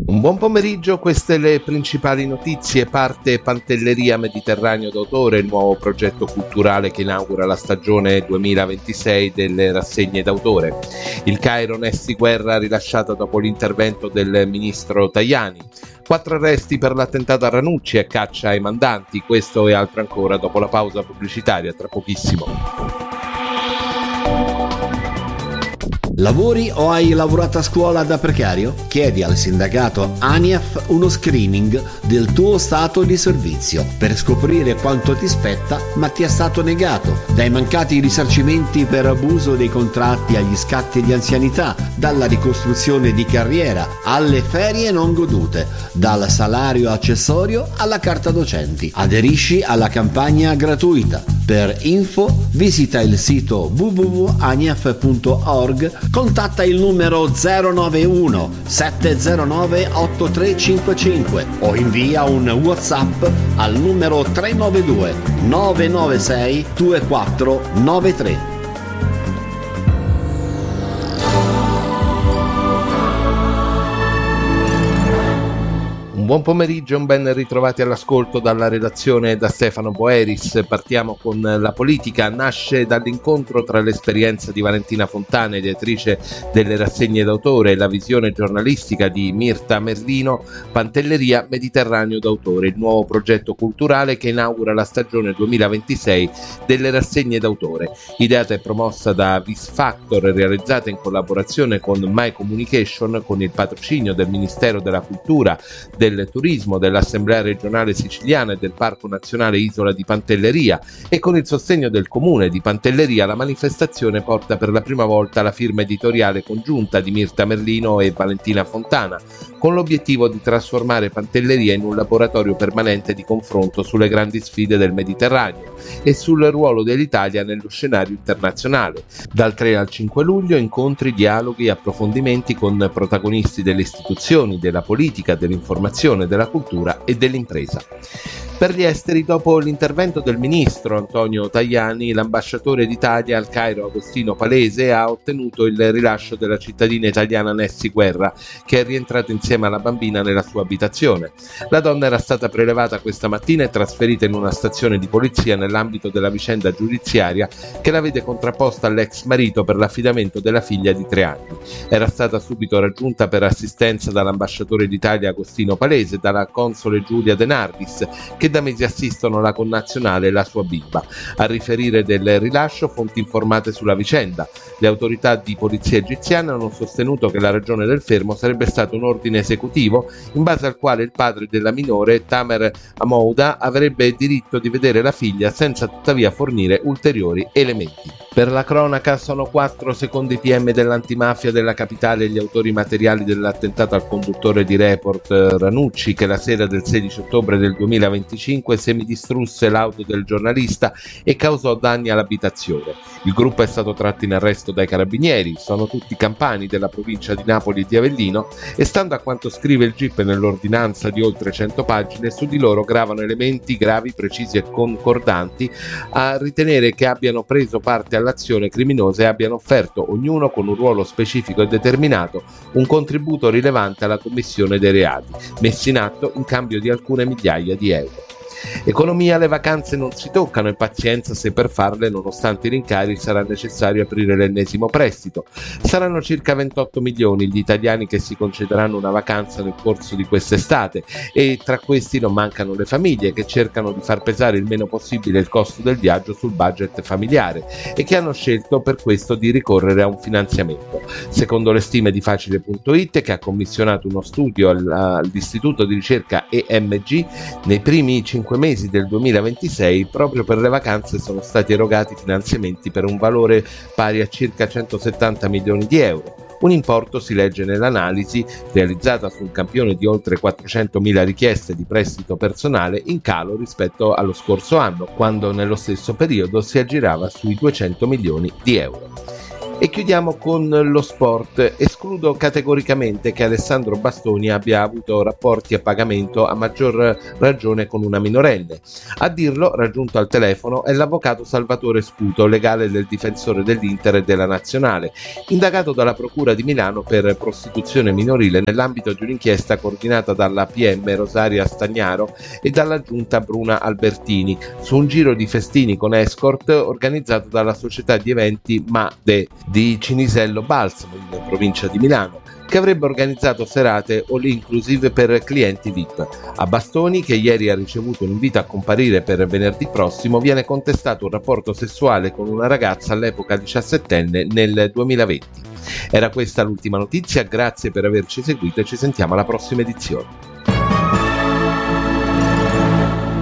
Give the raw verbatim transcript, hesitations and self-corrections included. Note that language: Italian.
Un buon pomeriggio, queste le principali notizie. Parte Pantelleria Mediterraneo d'autore, il nuovo progetto culturale che inaugura la stagione duemilaventisei delle rassegne d'autore. Il Cairo Nesti Guerra rilasciata dopo l'intervento del ministro Tajani. Quattro arresti per l'attentato a Ranucci e caccia ai mandanti, questo e altro ancora dopo la pausa pubblicitaria, tra pochissimo. Lavori o hai lavorato a scuola da precario? Chiedi al sindacato ANIAF uno screening del tuo stato di servizio per scoprire quanto ti spetta ma ti è stato negato. Dai mancati risarcimenti per abuso dei contratti agli scatti di anzianità, dalla ricostruzione di carriera alle ferie non godute, dal salario accessorio alla carta docenti. Aderisci alla campagna gratuita. Per info visita il sito w w w punto aniaf punto org, contatta il numero zero nove uno sette zero nove otto tre cinque cinque o invia un WhatsApp al numero tre nove due nove nove sei due quattro nove tre. Buon pomeriggio, un ben ritrovati all'ascolto dalla redazione da Stefano Boeris. Partiamo con la politica. Nasce dall'incontro tra l'esperienza di Valentina Fontana, ideatrice delle rassegne d'autore, e la visione giornalistica di Mirta Merlino, Pantelleria Mediterraneo d'autore, il nuovo progetto culturale che inaugura la stagione duemilaventisei delle rassegne d'autore. Ideata e promossa da Vis Factor, realizzata in collaborazione con My Communication, con il patrocinio del Ministero della Cultura, del Turismo, dell'Assemblea regionale siciliana e del Parco nazionale Isola di Pantelleria, e con il sostegno del comune di Pantelleria, la manifestazione porta per la prima volta la firma editoriale congiunta di Mirta Merlino e Valentina Fontana, con l'obiettivo di trasformare Pantelleria in un laboratorio permanente di confronto sulle grandi sfide del Mediterraneo e sul ruolo dell'Italia nello scenario internazionale. Dal tre al cinque luglio incontri, dialoghi, approfondimenti con protagonisti delle istituzioni, della politica, dell'informazione, della cultura e dell'impresa. Per gli esteri, dopo l'intervento del ministro Antonio Tajani, l'ambasciatore d'Italia al Cairo Agostino Palese ha ottenuto il rilascio della cittadina italiana Nesti Guerra, che è rientrata insieme alla bambina nella sua abitazione. La donna era stata prelevata questa mattina e trasferita in una stazione di polizia nell'ambito della vicenda giudiziaria che la vede contrapposta all'ex marito per l'affidamento della figlia di tre anni. Era stata subito raggiunta per assistenza dall'ambasciatore d'Italia Agostino Palese e dalla console Giulia De Nardis, che da mesi assistono la connazionale e la sua bimba. A riferire del rilascio fonti informate sulla vicenda. Le autorità di polizia egiziane hanno sostenuto che la ragione del fermo sarebbe stato un ordine esecutivo in base al quale il padre della minore, Tamer Amouda, avrebbe diritto di vedere la figlia senza tuttavia fornire ulteriori elementi. Per la cronaca, sono quattro secondo i P M dell'antimafia della capitale gli autori materiali dell'attentato al conduttore di Report Ranucci, che la sera del sedici ottobre del duemilaventicinque semidistrusse l'auto del giornalista e causò danni all'abitazione. Il gruppo è stato tratto in arresto dai carabinieri, sono tutti campani della provincia di Napoli e di Avellino e, stando a quanto scrive il G I P nell'ordinanza di oltre cento pagine, su di loro gravano elementi gravi, precisi e concordanti a ritenere che abbiano preso parte all'azione criminosa e abbiano offerto, ognuno con un ruolo specifico e determinato, un contributo rilevante alla commissione dei reati, messi in atto in cambio di alcune migliaia di euro. Economia, le vacanze non si toccano e pazienza se per farle, nonostante i rincari, sarà necessario aprire l'ennesimo prestito. Saranno circa ventotto milioni gli italiani che si concederanno una vacanza nel corso di quest'estate e tra questi non mancano le famiglie che cercano di far pesare il meno possibile il costo del viaggio sul budget familiare e che hanno scelto per questo di ricorrere a un finanziamento. Secondo le stime di Facile punto it, che ha commissionato uno studio all'Istituto di ricerca E M G, nei primi cinque mesi del duemilaventisei proprio per le vacanze sono stati erogati finanziamenti per un valore pari a circa centosettanta milioni di euro. Un importo, si legge nell'analisi realizzata su un campione di oltre quattrocentomila richieste di prestito personale, in calo rispetto allo scorso anno, quando nello stesso periodo si aggirava sui duecento milioni di euro. E chiudiamo con lo sport. Escludo categoricamente che Alessandro Bastoni abbia avuto rapporti a pagamento, a maggior ragione con una minorenne. A dirlo, raggiunto al telefono, è l'avvocato Salvatore Sputo, legale del difensore dell'Inter e della Nazionale, indagato dalla Procura di Milano per prostituzione minorile nell'ambito di un'inchiesta coordinata dalla P M Rosaria Stagnaro e dalla giunta Bruna Albertini su un giro di festini con escort organizzato dalla società di eventi Made di Cinisello Balsamo in provincia di Milano, che avrebbe organizzato serate all inclusive per clienti V I P. A Bastoni, che ieri ha ricevuto un invito a comparire per venerdì prossimo, viene contestato un rapporto sessuale con una ragazza all'epoca diciassettenne nel duemilaventi. Era questa l'ultima notizia, grazie per averci seguito e ci sentiamo alla prossima edizione.